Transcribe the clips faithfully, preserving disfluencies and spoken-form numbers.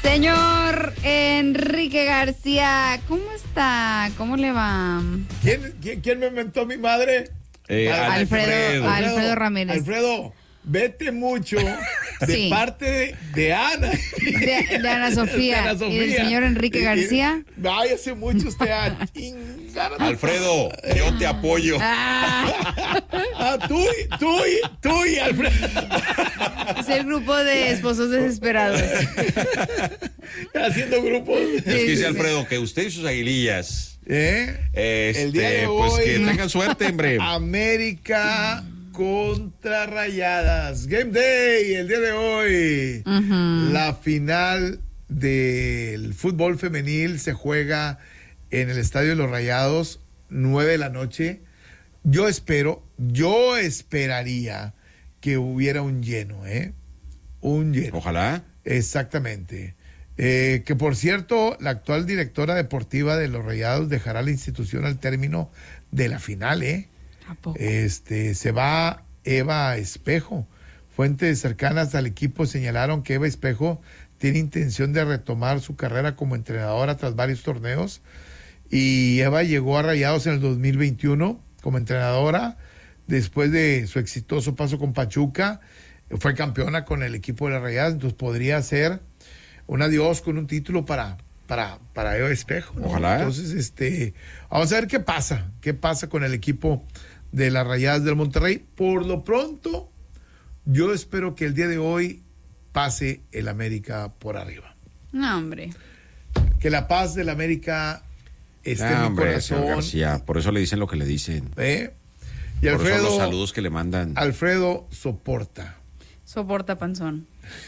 Señor Enrique García, ¿cómo está? ¿Cómo le va? ¿Quién, quién, quién me inventó mi madre? Eh, Alfredo, Alfredo, Alfredo Ramírez. Alfredo, vete mucho de sí. parte de, de Ana. De, de, Ana Sofía, de Ana Sofía. Y del señor Enrique García. Váyase mucho usted a Alfredo, yo te apoyo. Ah. Ah, tú, tú, tú y Alfredo. Es el grupo de esposos desesperados. Haciendo grupos. Es que dice sí, Alfredo sí. que usted y sus aguilillas. ¿Eh? Este, el día de hoy, pues que tengan suerte, hombre. América contra Rayadas. Game Day, el día de hoy. Uh-huh. La final del fútbol femenil se juega en el Estadio de los Rayados, nueve de la noche. Yo espero, yo esperaría que hubiera un lleno, ¿eh? Un lleno. Ojalá. Exactamente. Eh, que por cierto, la actual directora deportiva de los Rayados dejará la institución al término de la final, ¿eh? ¿A poco? Este, se va Eva Espejo. Fuentes cercanas al equipo señalaron que Eva Espejo tiene intención de retomar su carrera como entrenadora tras varios torneos. Y Eva llegó a Rayados en el dos mil veintiuno como entrenadora, después de su exitoso paso con Pachuca, fue campeona con el equipo de las Rayadas, entonces podría ser un adiós con un título para, para, para Eva Espejo, ¿no? Ojalá. Entonces, este, vamos a ver qué pasa, qué pasa con el equipo de las Rayadas del Monterrey. Por lo pronto, yo espero que el día de hoy pase el América por arriba. No, hombre. Que la paz del América esté ah, en mi hombre, corazón. García, por eso le dicen lo que le dicen. ¿Eh? Y por Alfredo, eso los saludos que le mandan. Alfredo soporta. Soporta panzón.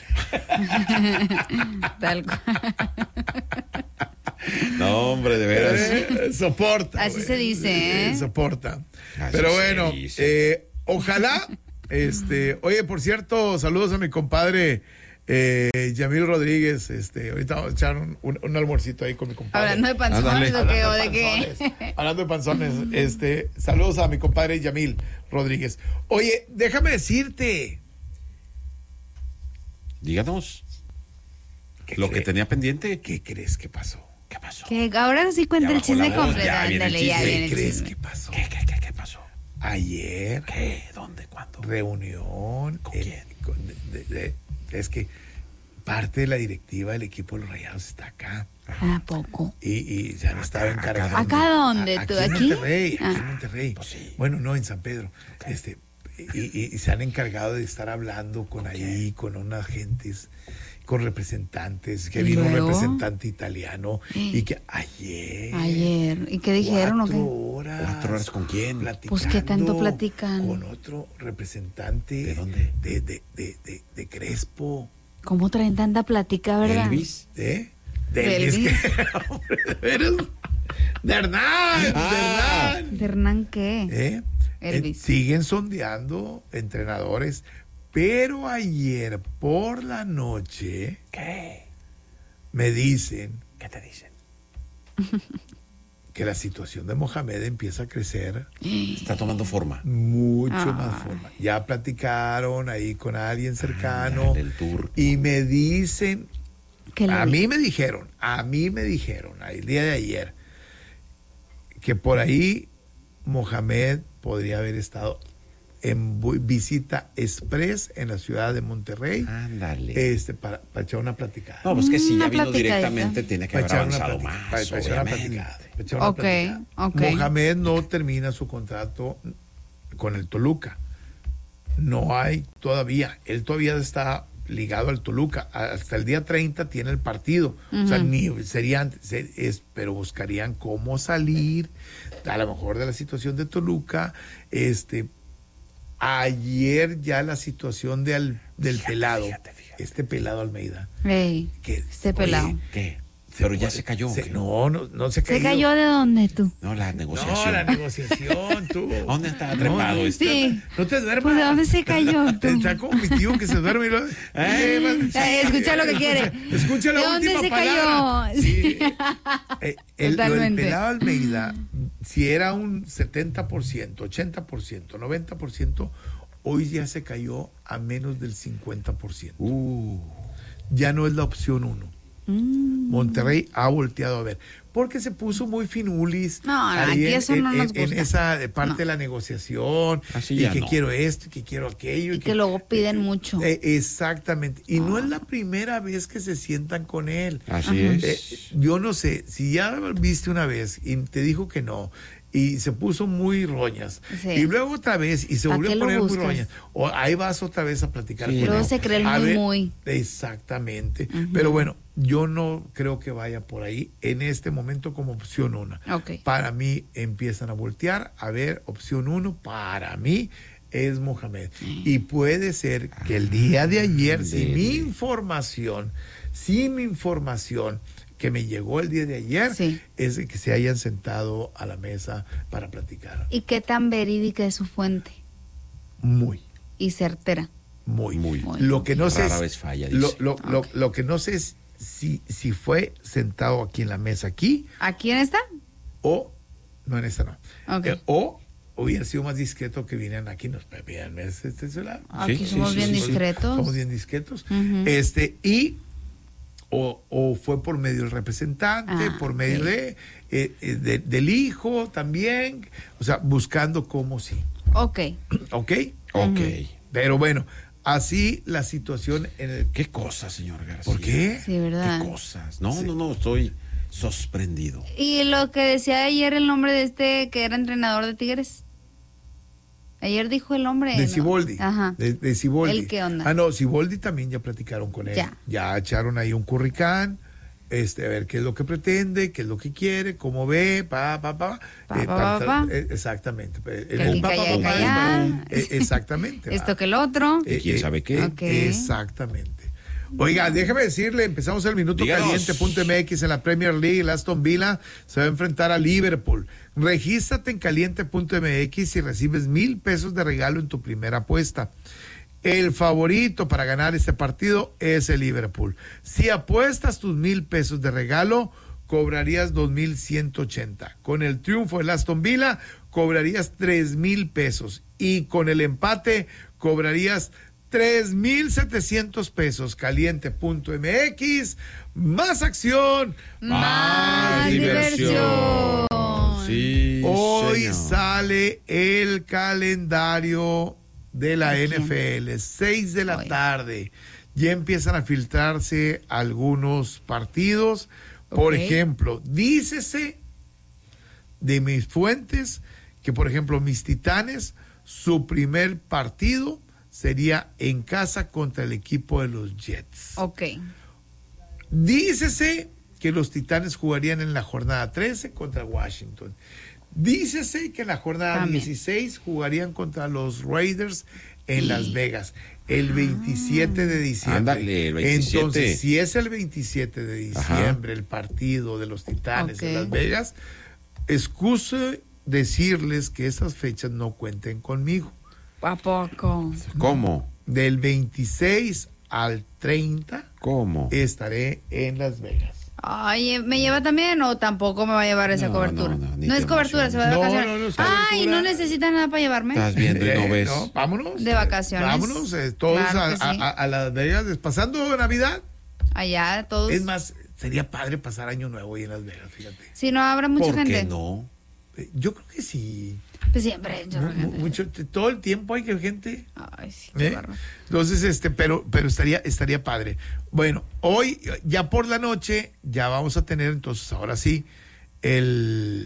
Tal cual. No, hombre, de veras. Eh, soporta. Así güey. se dice, ¿eh? Soporta. Así Pero bueno, dice. eh, ojalá, este, oye, por cierto, saludos a mi compadre eh, Yamil Rodríguez. Este, ahorita vamos a echar un, un, un almuercito ahí con mi compadre. Hablando de panzones, ¿o qué? ¿O de qué? Hablando de panzones, este, saludos a mi compadre Yamil Rodríguez. Oye, déjame decirte. Díganos lo cree? que tenía pendiente. ¿Qué crees que pasó? ¿Qué pasó? Que ahora sí cuenta Ya el bajó la chisme voz, completo. ya viene el Ándale, ya chisme. viene ¿Qué el crees chisme. que pasó? ¿Qué, qué, qué, qué pasó? Ayer. ¿Qué? ¿Dónde? ¿Cuándo? Reunión. ¿Con el- quién? con- de- de- es que parte de la directiva del equipo de los Rayados está acá. ¿A poco? Y, y se han estado Acá, encargando. ¿acá dónde? A- ¿Tú, aquí? En aquí? Monterrey, aquí Ah. en Monterrey. Pues sí. Bueno, no, en San Pedro. Okay. Este, y, y- y se han encargado de estar hablando con ahí, con unas gentes, con representantes, que ¿Y vino un luego? representante italiano y que ayer. Ayer. ¿Y qué dijeron o Cuatro qué? horas. ¿Cuatro horas con quién? Platicando Pues, ¿qué tanto platican? Con otro representante. ¿De dónde? De, de, de, de, de Crespo. ¿Cómo traen tanta plática, verdad? Elvis. ¿De? ¿De Elvis. Elvis? que- hombre, de veras. De Hernán. Ah. De Hernán. ¿De Hernán qué? ¿Eh? Elvis. Eh, siguen sondeando entrenadores, pero ayer por la noche ¿Qué? me dicen ¿Qué te dicen? que la situación de Mohamed empieza a crecer Está tomando forma. mucho Ah. más forma. Ya platicaron ahí con alguien cercano Ah, del turco. y me dicen, ¿Qué le a dijo? mí me dijeron, a mí me dijeron el día de ayer que por ahí Mohamed podría haber estado en bu- visita express en la ciudad de Monterrey, Ándale. este para, para echar una platicada. No, pues que si Una ya vino platicadita. directamente, tiene que Para haber echar una avanzado platica- más. para- para echar una obviamente. platicada, para echar una Ok, platicada. ok. Mohamed no termina su contrato con el Toluca. No hay todavía. Él todavía está ligado al Toluca. Hasta el día treinta tiene el partido. O sea, Ujú. ni sería antes, se- es, pero buscarían cómo salir, a lo mejor de la situación de Toluca. Este, ayer ya la situación de al- del Fíjate, pelado, fíjate, fíjate. este pelado Almeida, Ey, que este oye, pelado. ¿Qué? Pero ya se cayó. se- ¿qué? no, no, no se cayó. ¿Se cayó de dónde tú? No, la negociación. No, la negociación, tú. ¿Dónde estaba No, trepado no, este? Sí. No te duermas. Pues, ¿de dónde se cayó tú? Está como mi tío que se duerme y lo... Eh, vas- Ay, escucha lo que quiere. Escucha la ¿De dónde última se palabra. cayó? Sí. Eh, el, lo del Totalmente. pelado Almeida, si era un setenta por ciento, ochenta por ciento, noventa por ciento, hoy ya se cayó a menos del cincuenta por ciento. Uh, Ya no es la opción uno. Mm. Monterrey ha volteado a ver. Porque se puso muy finulis. No, no, ahí aquí en, eso no en, nos en gusta. esa parte No. de la negociación. Así y ya que no. quiero esto, y que quiero aquello. Y que luego piden mucho. Eh, exactamente. Y no es la primera vez que se sientan con él. Así Ajá. es. Eh, yo no sé, si ya viste una vez y te dijo que no, y se puso muy roñas, Sí. y luego otra vez, y se ¿Pa' volvió qué a lo poner muy buscas? roñas, o ahí vas otra vez a platicar Sí, con luego él. se cree el A muy, ver, muy. Exactamente. Pero bueno, yo no creo que vaya por ahí en este momento como opción una. Ok. Para mí empiezan a voltear, a ver, opción uno, para mí es Mohamed. Y puede ser que el día de ayer, si Ándele. mi información, si mi información que me llegó el día de ayer, Sí. es de que se hayan sentado a la mesa para platicar. ¿Y qué tan verídica es su fuente? Muy, Y certera. muy. Muy. Muy. Lo que no sé Rara es- vez falla, lo, dice. lo, lo, Ok. lo que no sé es si, si fue sentado aquí en la mesa aquí ¿A quién está? o no en esta no. Ok. Eh, o hubiera sido más discreto que vinieran aquí nos vean este, este celular. Aquí Sí, somos sí, bien sí, sí. discretos. Somos bien discretos. Ujú. Este, y o, o fue por medio del representante, Ah, por medio ok. de, eh, eh, de- del hijo también, o sea, buscando cómo sí. Ok. ¿Ok? Ok. Pero bueno, así la situación en el... ¿Qué cosas, señor García? ¿Por qué? Sí, ¿verdad? ¿Qué cosas? No, no, no, estoy sorprendido. Y lo que decía ayer el nombre de este que era entrenador de Tigres. Ayer dijo el nombre. De ¿no? Siboldi. Ajá. De, de Siboldi. ¿El qué onda? Ah, no, Siboldi también ya platicaron con él. Ya. Ya echaron ahí un curricán, este, a ver qué es lo que pretende, qué es lo que quiere, cómo ve, pa, pa, pa. Pa, eh, pa, para- pa, pa. eh, exactamente. El, aquí pa, pa, calla, pa, pa, calla. eh, exactamente. Esto va. que el otro. ¿Y quién sabe qué? Ok. Exactamente. Oiga, déjeme decirle, empezamos el minuto Díganos. caliente punto m x en la Premier League. El Aston Villa se va a enfrentar a Liverpool. Regístrate en caliente punto m x y recibes mil pesos de regalo en tu primera apuesta. El favorito para ganar este partido es el Liverpool. Si apuestas tus mil pesos de regalo, cobrarías dos mil ciento ochenta. Con el triunfo del Aston Villa, cobrarías tres mil pesos. Y con el empate, cobrarías tres mil setecientos pesos. Caliente punto m x, más acción, Más diversión. Sí, Hoy señor. sale el calendario de la ¿De quién? N F L, seis de la Hoy. tarde. Ya empiezan a filtrarse algunos partidos. Por Ok. ejemplo, dícese de mis fuentes que, por ejemplo, mis Titanes, su primer partido sería en casa contra el equipo de los Jets. Ok. Dícese que los Titanes jugarían en la jornada trece contra Washington. Dícese que en la jornada También. dieciséis jugarían contra los Raiders en Las Vegas el veintisiete de diciembre. Ándale, el veintisiete. Entonces, si es el veintisiete de diciembre el partido de los Titanes Ok. en Las Vegas, excuse decirles que esas fechas no cuenten conmigo. ¿A poco? ¿Cómo? Del veintiséis al treinta ¿Cómo? estaré en Las Vegas. Ay, ¿me lleva también o tampoco me va a llevar esa No, cobertura? no, no, ni No te es cobertura, se va de No, vacaciones. no, no es Ay, cobertura. no necesita nada para llevarme. Estás viendo y no Eh, ves. no, vámonos. De vacaciones. Vámonos, eh, todos Claro a, que sí. a- a Las Vegas, pasando Navidad. Allá todos. Es más, sería padre pasar Año Nuevo ahí en Las Vegas, fíjate. Si no habrá mucha ¿Por gente. qué no? Eh, Yo creo que sí. Pues siempre. yo Mu- creo que- mu- mucho, t- todo el tiempo hay que gente. Ay, sí, qué ¿eh? bárbaro. Entonces, este, pero, pero estaría, estaría padre. Bueno, hoy, ya por la noche, ya vamos a tener, entonces, ahora sí, el,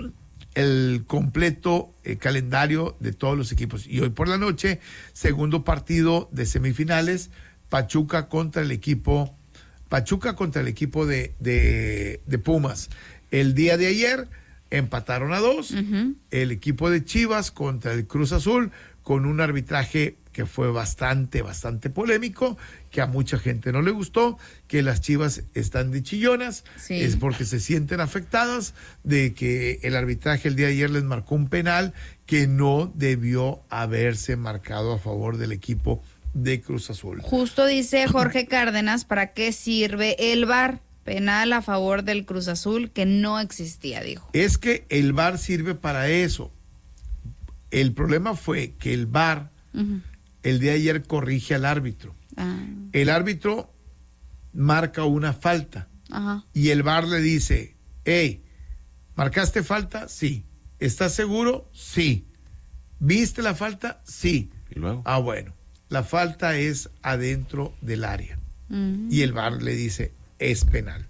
el completo eh, calendario de todos los equipos. Y hoy por la noche, segundo partido de semifinales, Pachuca contra el equipo, Pachuca contra el equipo de, de, de Pumas. El día de ayer empataron a dos, Ujú. el equipo de Chivas contra el Cruz Azul, con un arbitraje que fue bastante, bastante polémico, que a mucha gente no le gustó, que las Chivas están de chillonas, Sí. es porque se sienten afectadas de que el arbitraje el día de ayer les marcó un penal que no debió haberse marcado a favor del equipo de Cruz Azul. Justo dice Jorge Cárdenas, ¿para qué sirve el V A R? Penal a favor del Cruz Azul que no existía, dijo. Es que el V A R sirve para eso. El problema fue que el V A R Ujú. el día de ayer corrige al árbitro. Ah, El árbitro marca una falta. Ajá. Y el V A R le dice, hey, ¿marcaste falta? Sí. ¿Estás seguro? Sí. ¿Viste la falta? Sí. ¿Y luego? Ah, bueno. La falta es adentro del área. Uh-huh. Y el V A R le dice, es penal.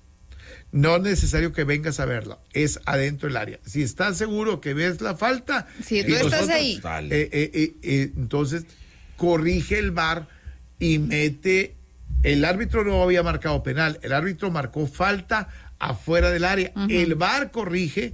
No es necesario que vengas a verla, es adentro del área. Si estás seguro que ves la falta, si tú estás ahí, eh, eh, eh, eh, entonces corrige el V A R y mete. El árbitro no había marcado penal, el árbitro marcó falta afuera del área. Uh-huh. El V A R corrige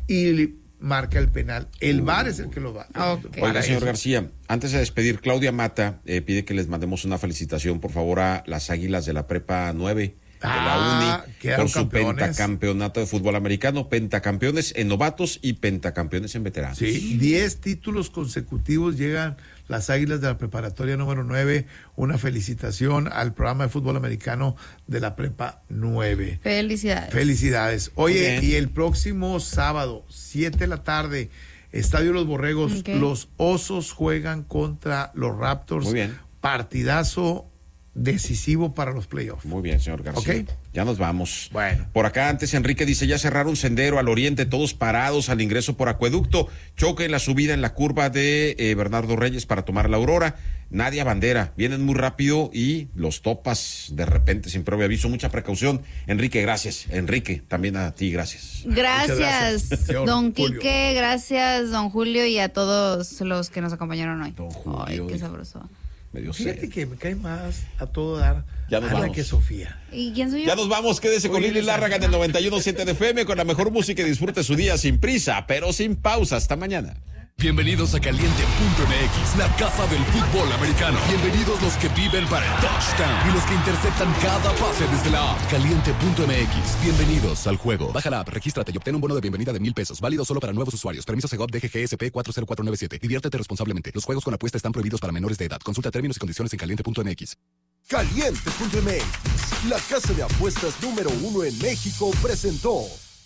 y marca el penal. El V A R es el que lo va. Okay. Oiga, señor eso. García, antes de despedir, Claudia Mata eh, pide que les mandemos una felicitación, por favor, a las Águilas de la Prepa nueve. De la Ah, Uni por su campeones. Pentacampeonato de fútbol americano, pentacampeones en novatos y pentacampeones en veteranos. Sí, diez títulos consecutivos llegan las Águilas de la preparatoria número nueve. Una felicitación al programa de fútbol americano de la Prepa nueve. Felicidades. Felicidades. Oye, y el próximo sábado, siete de la tarde, Estadio Los Borregos, okay. Los Osos juegan contra los Raptors. Muy bien. Partidazo decisivo para los playoffs. Muy bien, señor García. Okay. Ya nos vamos. Bueno. Por acá antes Enrique dice, ya cerraron sendero al oriente, todos parados al ingreso por acueducto. Choque en la subida en la curva de eh, Bernardo Reyes para tomar la Aurora. Nadie a bandera. Vienen muy rápido y los topas de repente sin previo aviso. Mucha precaución. Enrique, gracias. Enrique, también a ti, gracias. Gracias, gracias don Julio. Quique. Gracias, don Julio, y a todos los que nos acompañaron hoy. Don Julio. Ay, qué sabroso. Fíjate sed. Que me cae más a todo dar ya nos Ana vamos. Que Sofía. ¿Y quién soy yo? Ya nos vamos, quédese con Lili Lárraga en el noventa y uno punto siete de F M con la mejor música y disfrute su día sin prisa, pero sin pausa. Hasta mañana. Bienvenidos a Caliente punto M X, la casa del fútbol americano. Bienvenidos los que viven para el touchdown y los que interceptan cada pase desde la app. Caliente punto M X, bienvenidos al juego. Baja la app, regístrate y obtén un bono de bienvenida de mil pesos, válido solo para nuevos usuarios. Permiso Segov D G G S P cuatro cero cuatro nueve siete. Diviértete responsablemente. Los juegos con apuesta están prohibidos para menores de edad. Consulta términos y condiciones en caliente punto M X. Caliente punto M X, la casa de apuestas número uno en México, presentó.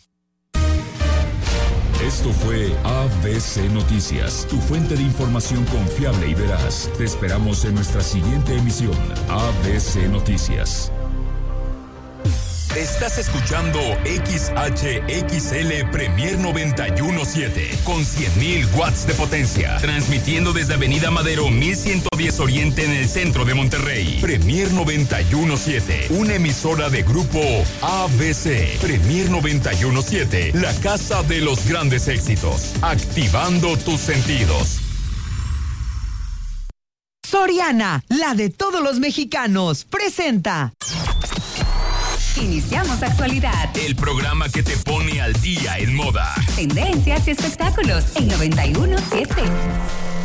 Esto fue A B C Noticias, tu fuente de información confiable y veraz. Te esperamos en nuestra siguiente emisión, A B C Noticias. Estás escuchando X H X L Premier noventa y uno punto siete con cien mil watts de potencia, transmitiendo desde Avenida Madero mil ciento diez Oriente en el centro de Monterrey. Premier noventa y uno punto siete, una emisora de grupo A B C. Premier noventa y uno punto siete, la casa de los grandes éxitos, activando tus sentidos. Soriana, la de todos los mexicanos, presenta. Iniciamos Actualidad, el programa que te pone al día en moda, tendencias y espectáculos en noventa y uno punto siete.